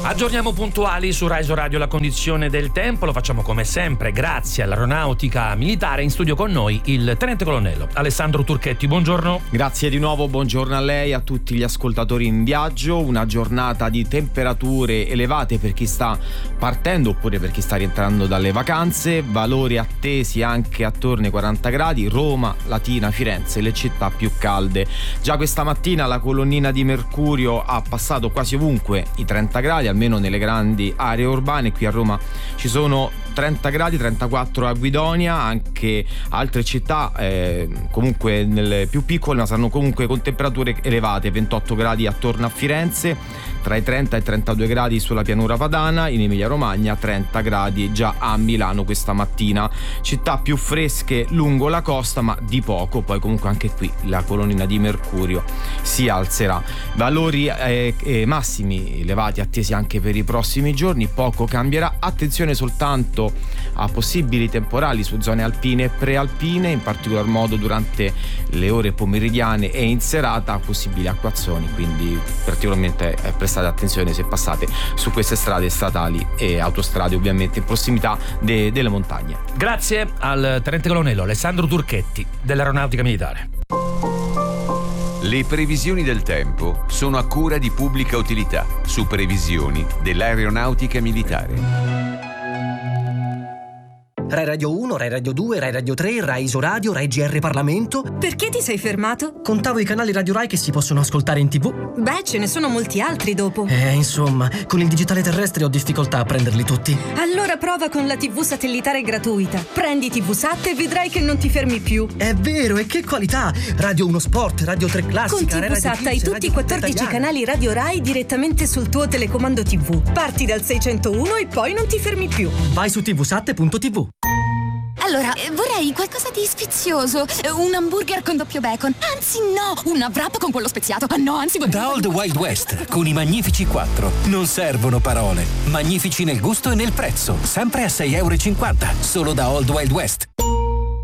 Aggiorniamo puntuali su Rai Radio la condizione del tempo, lo facciamo come sempre grazie all'Aeronautica Militare. In studio con noi il tenente colonnello Alessandro Turchetti, buongiorno. Grazie di nuovo, buongiorno a lei, a tutti gli ascoltatori in viaggio. Una giornata di temperature elevate per chi sta partendo oppure per chi sta rientrando dalle vacanze, valori attesi anche attorno ai 40 gradi, Roma, Latina, Firenze, le città più calde. Già questa mattina la colonnina di mercurio ha passato quasi ovunque i 30 gradi, almeno nelle grandi aree urbane. Qui a Roma ci sono 30 gradi, 34 a Guidonia, anche altre città comunque nelle più piccole, ma saranno comunque con temperature elevate, 28 gradi attorno a Firenze, tra i 30 e i 32 gradi sulla pianura padana, in Emilia Romagna 30 gradi già a Milano questa mattina. Città più fresche lungo la costa, ma di poco, poi comunque anche qui la colonnina di mercurio si alzerà. Valori massimi elevati attesi anche per i prossimi giorni, poco cambierà. Attenzione soltanto a possibili temporali su zone alpine e prealpine, in particolar modo durante le ore pomeridiane e in serata, a possibili acquazzoni, quindi particolarmente prestate attenzione se passate su queste strade statali e autostrade, ovviamente in prossimità delle montagne. Grazie al tenente colonnello Alessandro Turchetti dell'Aeronautica Militare. Le previsioni del tempo sono a cura di Pubblica Utilità, su previsioni dell'Aeronautica Militare. Rai Radio 1, Rai Radio 2, Rai Radio 3, Rai Isoradio, Rai GR Parlamento. Perché ti sei fermato? Contavo i canali Radio Rai che si possono ascoltare in TV. Beh, ce ne sono molti altri dopo. Insomma, con il digitale terrestre ho difficoltà a prenderli tutti. Allora prova con la TV satellitare gratuita. Prendi TV Sat e vedrai che non ti fermi più. È vero, e che qualità! Radio 1 Sport, Radio 3 Classica, con TV Sat hai tutti i 14 canali Radio Rai direttamente sul tuo telecomando TV. Parti dal 601 e poi non ti fermi più. Vai su tvsat.tv. Allora, vorrei qualcosa di sfizioso. Un hamburger con doppio bacon. Anzi, no! Una wrap con quello speziato. Ah, no, anzi... Da Old Wild West, con i Magnifici 4. Non servono parole. Magnifici nel gusto e nel prezzo. Sempre a €6,50. Solo da Old Wild West.